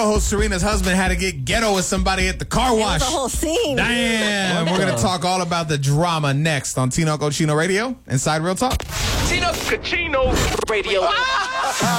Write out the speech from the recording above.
host Serena's husband had to get ghetto with somebody at the car wash. The whole scene. Damn. We're going to talk all about the drama next on Tino Cochino Radio inside Real Talk. Tino Cochino Radio.